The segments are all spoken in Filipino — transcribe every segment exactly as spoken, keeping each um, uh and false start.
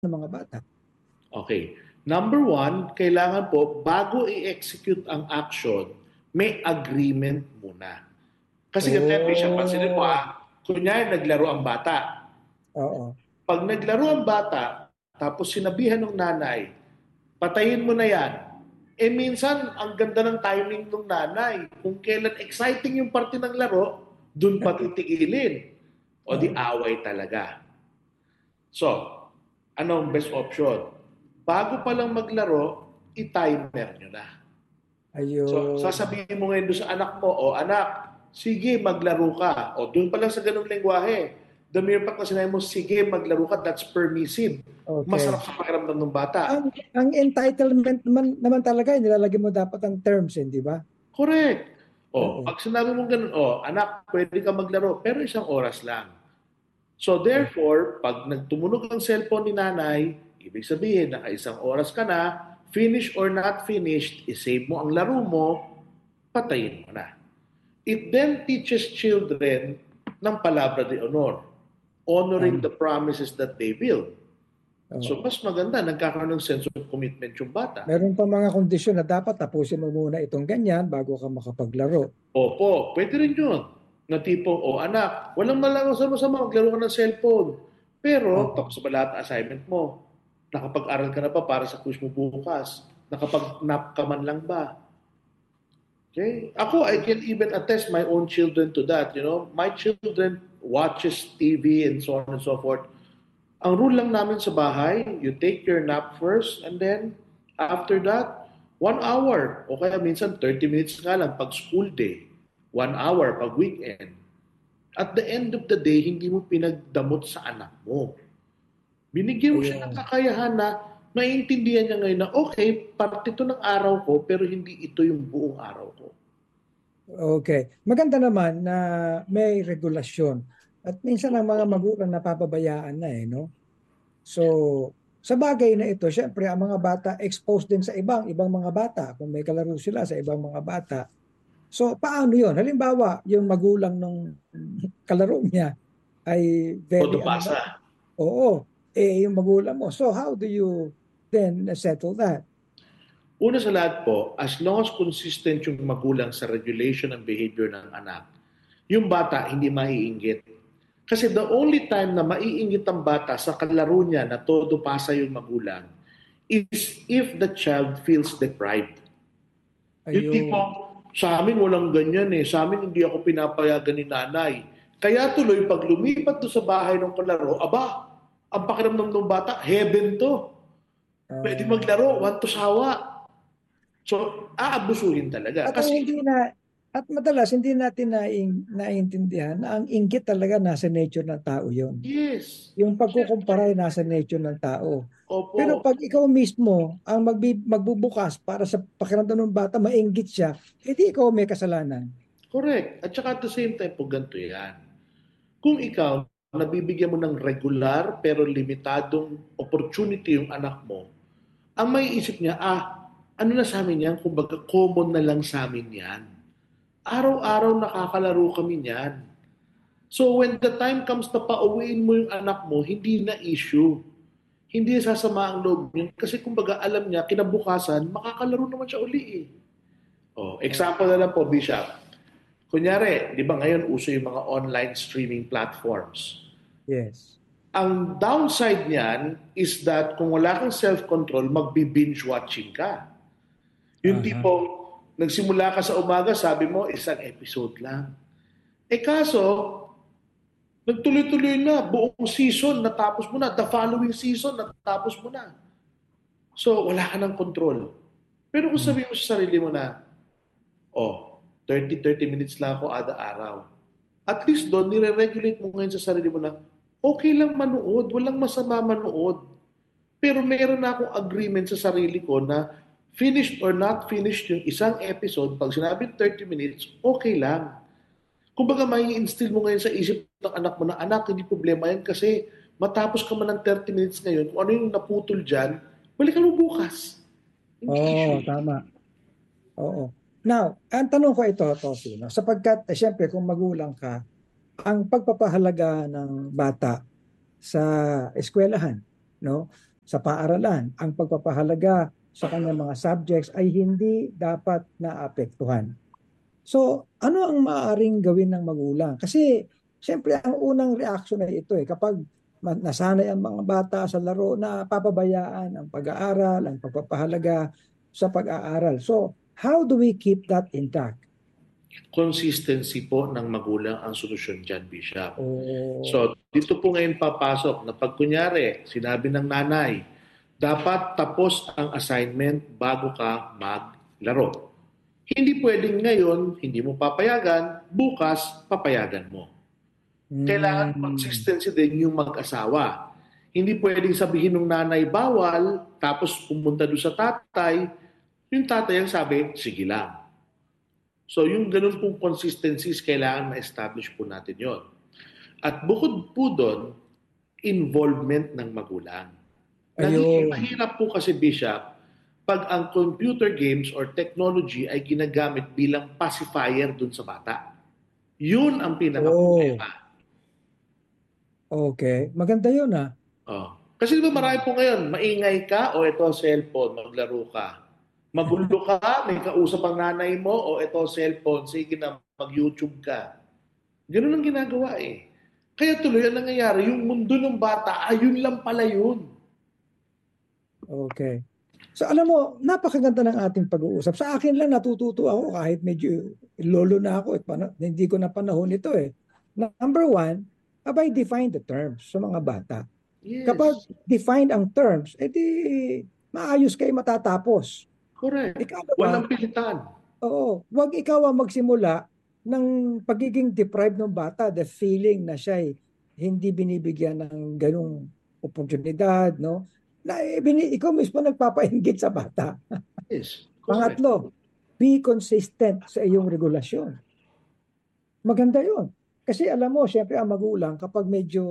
ng mga bata. Okay. Number one, kailangan po, bago i-execute ang action, may agreement muna. Kasi ganito, Bishop, pansinin mo Oh, ah, kunyari naglaro ang bata. oo. Pag naglaro ang bata, tapos sinabihan ng nanay, patayin mo na yan. Eh minsan, ang ganda ng timing ng nanay. Kung kailan exciting yung parte ng laro, dun pa titigilin. O di Oo. away talaga. So, anong best option? Bago pa lang maglaro, i-timer nyo na. So, Ayun. sasabihin mo ngayon doon sa anak mo, o anak, sige, maglaro ka. O doon pa lang sa ganung lengguwahe, the mere fact na sinabi mo, sige, maglaro ka, that's permissive. Masarap Okay. sa pakiramdam ng bata. Ang ang entitlement naman naman talaga nilalagay mo dapat ang terms, hindi ba? Correct. O, Oo. pag sinabi mo ganun, o, anak, pwede ka maglaro, pero isang oras lang. So Okay. therefore, pag nagtumunog ang cellphone ni nanay, ibig sabihin, naka isang oras ka na, finish or not finished, isave mo ang laro mo, patayin mo na. It then teaches children ng palabra de honor, honoring Tama. the promises that they build. So Oo. mas maganda, nagkakaroon ng sense of commitment yung bata. Meron pa mga kondisyon na dapat tapusin mo muna itong ganyan bago ka makapaglaro. Opo, pwede rin yun. Na tipo, o oh, anak, walang malang sama-sama, maglaro ka ng cellphone. Pero, Oo. tapos ba lahat ng assignment mo? Nakapag-aral ka na ba para sa quiz mo bukas? Nakapag-nap ka man lang ba? Okay? Ako, I can even attest my own children to that. You know, my children watches T V and so on and so forth. Ang rule lang namin sa bahay, you take your nap first and then after that, one hour. O kaya minsan thirty minutes nga lang pag school day. One hour pag weekend. At the end of the day, hindi mo pinagdamot sa anak mo. Binigyan mo siya ng Ayun. kakayahan na naiintindihan niya ngayon na okay, parte ito ng araw ko pero hindi ito yung buong araw ko. Okay. Maganda naman na may regulasyon. At minsan ang mga magulang napapabayaan na eh, no? So, sa bagay na ito, syempre ang mga bata exposed din sa ibang ibang mga bata kung may kalaro sila sa ibang mga bata. So, paano 'yon? Halimbawa, yung magulang ng kalaro niya ay Todo very ano na, pasa. oo, eh yung magulang mo. So, how do you then settle that? Una sa lahat po, as long as consistent yung magulang sa regulation ng behavior ng anak, yung bata hindi maiinggit. Kasi the only time na maiinggit ang bata sa kalaro niya na todo pasa yung magulang is if the child feels deprived. Yung tipo, Ayun. sa amin walang ganyan eh. Sa amin hindi ako pinapayagan ni nanay. Kaya tuloy, pag lumipat to sa bahay ng kalaro, aba, ang pakiramdam ng bata, heaven to. Pwede Ah, maglaro, want to sawa. So, aabusuhin talaga. at ang Kasi, hindi na at madalas hindi natin naing, naiintindihan na ang inggit talaga nasa nature ng tao 'yon. yes, Yung pagkukumpara ay syempre, nasa nature ng tao. opo, Pero pag ikaw mismo ang magbi, magbubukas para sa pakiramdam ng bata, mainggit siya, hindi ikaw may kasalanan. correct. At saka at the same time po, ganito yan. Kung ikaw, nabibigyan mo ng regular pero limitadong opportunity yung anak mo, ang may isip niya, ah, ano na sa amin yan? Kumbaga, common na lang sa amin yan. Araw-araw nakakalaro kami niyan. So when the time comes na pauwiin mo yung anak mo, hindi na issue. Hindi sasama ang loob niya. Kasi kumbaga alam niya, kinabukasan, makakalaro naman siya uli eh. Oh, example na lang po, Bishop. Kunyari, di ba ngayon uso yung mga online streaming platforms. Yes. Ang downside niyan is that kung wala kang self-control, magbi-binge watching ka. Yung Aha. tipo, nagsimula ka sa umaga, sabi mo, isang episode lang. Eh kaso, nagtuloy-tuloy na, buong season, natapos mo na. The following season, natapos mo na. So, wala ka ng control. Pero kung Hmm. sabihin mo sa sarili mo na, oh, thirty thirty minutes lang ako ada araw. At least doon, nire-regulate mo ngayon sa sarili mo na, okay lang manood, walang masama manood. Pero meron na akong agreement sa sarili ko na finished or not finished yung isang episode, pag sinabi thirty minutes, okay lang. Kumbaga, may instill mo ngayon sa isip ng anak mo na, anak, hindi problema yan kasi matapos ka man ng thirty minutes ngayon, kung ano yung naputol dyan, balikan mo bukas. Hindi issue. Oo, tama. Oo. Now, ang tanong ko ito, Tosi, no? Sapagkat, eh, syempre, kung magulang ka, ang pagpapahalaga ng bata sa eskwelahan, no? sa paaralan, ang pagpapahalaga sa kanyang mga subjects ay hindi dapat naapektuhan. So, ano ang maaaring gawin ng magulang? Kasi, siyempre, ang unang reaction ay ito eh. Kapag nasanay ang mga bata sa laro na papabayaan ang pag-aaral, ang pagpapahalaga sa pag-aaral. So, how do we keep that intact? Consistency po ng magulang ang solusyon dyan, Bishop. Oh. So, dito po ngayon papasok na pag kunyari, sinabi ng nanay, dapat tapos ang assignment bago ka maglaro. Hindi pwedeng ngayon, hindi mo papayagan, bukas, papayagan mo. Mm. Kailangan consistency din yung mag-asawa. Hindi pwedeng sabihin ng nanay bawal, tapos pumunta doon sa tatay, yung tatay ang sabi, sige lang. So yung ganun pong consistencies, kailangan ma-establish po natin yon. At bukod po doon, involvement ng magulang. Naging mahirap po kasi, Bishop, pag ang computer games or technology ay ginagamit bilang pacifier dun sa bata. Yun ang pinaka-problema. Oh. Okay. Maganda yun ah. Oh. Kasi diba marami po ngayon, maingay ka o ito cellphone, maglaro ka. Magulo ka, may kausap ang nanay mo o ito cellphone, sige na, mag-YouTube ka. Ganun ang ginagawa eh. Kaya tuloy ang nangyayari, yung mundo ng bata, ayun lang pala yun. Okay. So alam mo, napakaganda ng ating pag-uusap. Sa akin lang natututo ako kahit medyo lolo na ako. Eh, pana- hindi ko na panahon ito eh. Number one, abay define the terms sa mga bata. Yes. Kapag defined ang terms, edi maayos kayo matatapos. Correct. Ikalawa, walang pilitan. Oo. Huwag ikaw ang magsimula ng pagiging deprived ng bata, the feeling na siya ay hindi binibigyan ng ganung oportunidad, no? Na eh, bini, ikaw mismo nagpapainggit sa bata. Yes. Correct. Pangatlo, be consistent sa iyong regulasyon. Maganda yun. Kasi alam mo, syempre ang magulang kapag medyo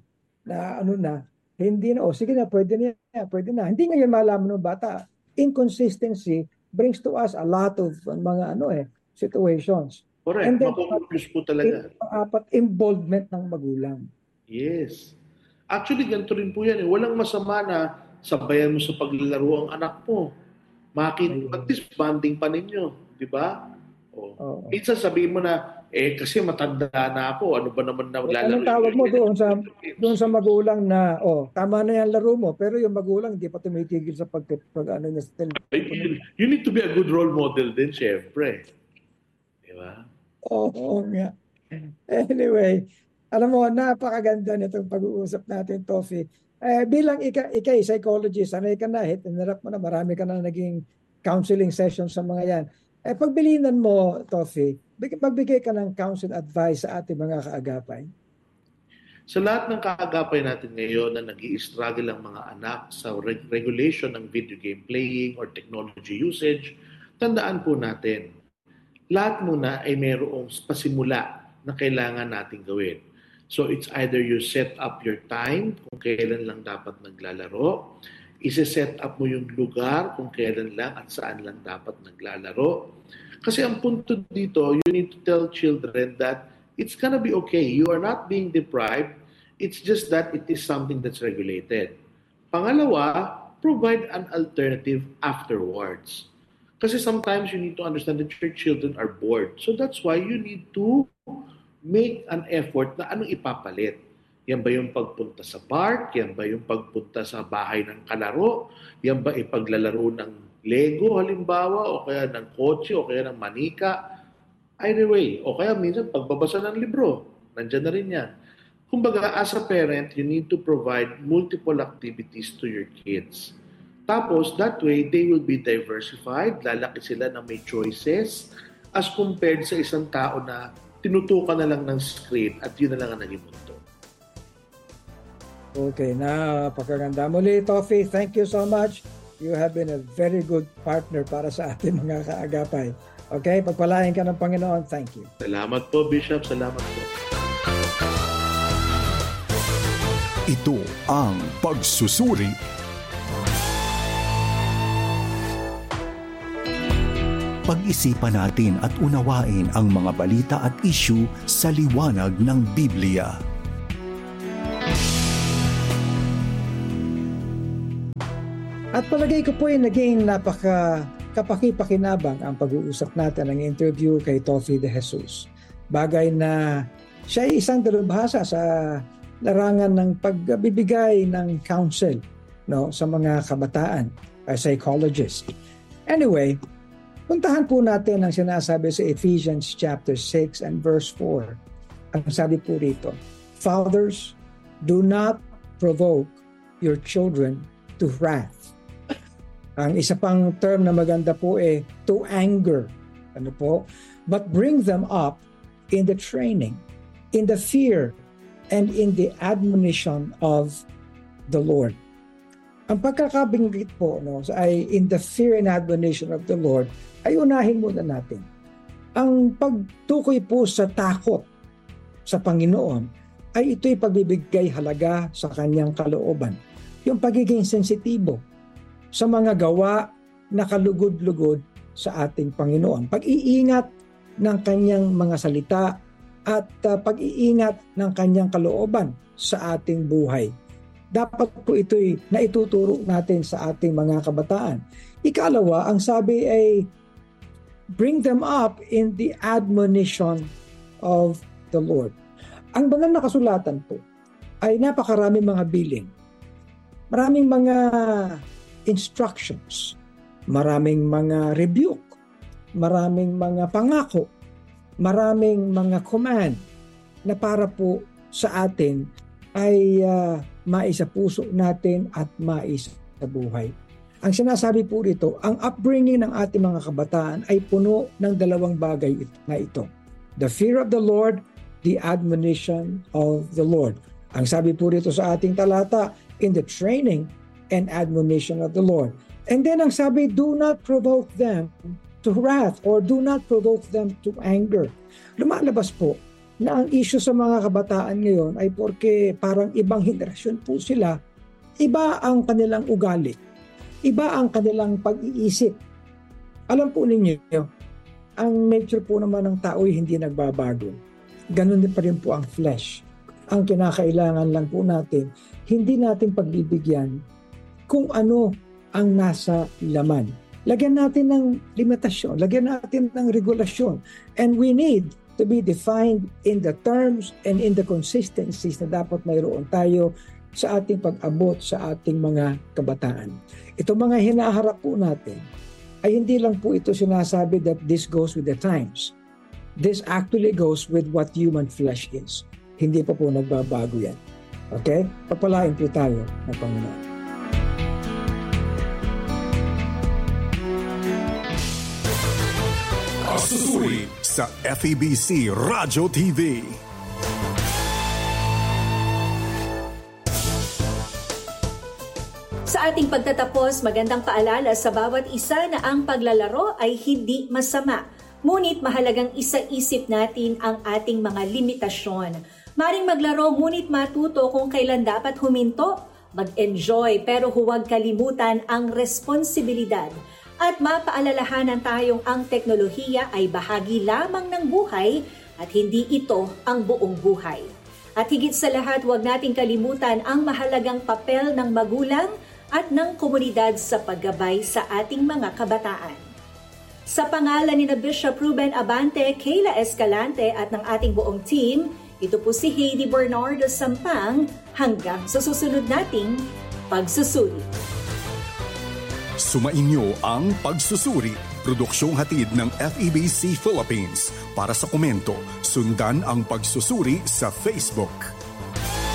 na ano na, hindi na, oh, sige na, pwede na, pwede na. Hindi ngayon malaman ng bata. Inconsistency brings to us a lot of uh, mga ano eh, situations. Correct. And then, Makukumpuse po talaga. Apat, involvement ng magulang. Yes. Actually, ganito rin po yan. Eh. Walang masama na sabayan mo sa paglalaro ang anak mo. Makita, at least bonding pa ninyo. Di ba? Oh. Oh. Minsan sabihin mo na, eh kasi matanda na ako, ano ba naman na maglalaro? Anong tawag mo doon sa, doon sa magulang na, oh, tama na yan laro mo, pero yung magulang hindi pa tumitigil sa pag, pag ano niya. You, you need to be a good role model din, syempre. Di ba? Oo, oh, nga. Anyway, alam mo, napakaganda nitong pag-uusap natin, Tofi. Eh, bilang ika, ikay, psychologist, sanay ka na, hit and rap mo na, marami ka na naging counseling sessions sa mga yan. Eh, pagbilinan mo, Tofi, magbigay ka ng counsel advice sa ating mga kaagapay. Sa lahat ng kaagapay natin ngayon na nag-i-struggle ang mga anak sa reg- regulation ng video game playing or technology usage, tandaan po natin, lahat muna ay mayroong pasimula na kailangan nating gawin. So it's either you set up your time kung kailan lang dapat naglalaro, isi-set up mo yung lugar kung kailan lang at saan lang dapat naglalaro. Kasi ang punto dito, you need to tell children that it's gonna be okay. You are not being deprived. It's just that it is something that's regulated. Pangalawa, provide an alternative afterwards. Kasi sometimes you need to understand that your children are bored. So that's why you need to make an effort na anong ipapalit. Yan ba yung pagpunta sa park? Yan ba yung pagpunta sa bahay ng kalaro? Yan ba ipaglalaro ng Lego halimbawa? O kaya ng kotse? O kaya ng manika? Either way. O kaya minsan pagbabasa ng libro. Nandyan na rin yan. Kumbaga, as a parent, you need to provide multiple activities to your kids. Tapos, that way, they will be diversified. Lalaki sila na may choices as compared sa isang tao na tinutukan na lang ng screen at yun na lang ang naging mundo. Okay, napakaganda. Muli, Tofi, thank you so much. You have been a very good partner para sa ating mga kaagapay. Okay, pagpalain ka ng Panginoon. Thank you. Salamat po, Bishop. Salamat po. Ito ang pagsusuri. Pag-isipan natin at unawain ang mga balita at issue sa liwanag ng Biblia. At palagay ko po ay naging napaka kapaki-pakinabang ang pag-uusap natin ng interview kay Tofy De Jesus. Bagay na siya ay isang dalubhasa sa larangan ng pagbibigay ng counsel, no, sa mga kabataan, a psychologist. Anyway, puntahan po natin ang sinasabi sa Ephesians chapter six and verse four. Ang sabi po rito, "Fathers, do not provoke your children to wrath." Ang isa pang term na maganda po eh, to anger. Ano po? "But bring them up in the training, in the fear, and in the admonition of the Lord." Ang pagkakabinggit po no, ay in the fear and admonition of the Lord, ay unahin muna natin. Ang pagtukoy po sa takot sa Panginoon, ay ito'y pagbibigay halaga sa kanyang kalooban. Yung pagiging sensitibo sa mga gawa na kalugod-lugod sa ating Panginoon. Pag-iingat ng kanyang mga salita at uh, pag-iingat ng kanyang kalooban sa ating buhay. Dapat po ito'y naituturo natin sa ating mga kabataan. Ikalawa, ang sabi ay bring them up in the admonition of the Lord. Ang banal na kasulatan po ay napakaraming mga billing. Maraming mga instructions, maraming mga rebuke, maraming mga pangako, maraming mga command na para po sa atin ay uh, maisapuso natin at maisa sa buhay. Ang sinasabi po rito, ang upbringing ng ating mga kabataan ay puno ng dalawang bagay na ito. The fear of the Lord, the admonition of the Lord. Ang sabi po rito sa ating talata, in the training and admonition of the Lord. And then ang sabi, do not provoke them to wrath or do not provoke them to anger. Lumalabas po na ang issue sa mga kabataan ngayon ay porque parang ibang henerasyon po sila, iba ang kanilang ugali, iba ang kanilang pag-iisip. Alam po ninyo, ang nature po naman ng tao ay hindi nagbabago. Ganun din pa rin po ang flesh. Ang kinakailangan lang po natin, hindi natin pagbibigyan kung ano ang nasa laman. Lagyan natin ng limitasyon, lagyan natin ng regulasyon. And we need to be defined in the terms and in the consistencies na dapat mayroon tayo sa ating pag-abot sa ating mga kabataan. Ito mga hinaharap po natin, ay hindi lang po ito sinasabi that this goes with the times. This actually goes with what human flesh is. Hindi pa po nagbabago yan. Okay? Papalain po tayo ng Panginoon. Susuri sa F E B C Radyo T V. Sa ating pagtatapos, magandang paalala sa bawat isa na ang paglalaro ay hindi masama. Ngunit mahalagang isa-isip natin ang ating mga limitasyon. Maring maglaro ngunit matuto kung kailan dapat huminto, mag-enjoy pero huwag kalimutan ang responsibilidad. At mapaalalahanan tayong ang teknolohiya ay bahagi lamang ng buhay at hindi ito ang buong buhay. At higit sa lahat, huwag nating kalimutan ang mahalagang papel ng magulang at ng komunidad sa paggabay sa ating mga kabataan. Sa pangalan ni na Bishop Ruben Abante, Kayla Escalante at ng ating buong team, ito po si Heidi Bernardo Sampang hanggang sa susunod nating pagsusuri. Sumainyo ang Pagsusuri, produksyong hatid ng F E B C Philippines. Para sa komento, sundan ang Pagsusuri sa Facebook.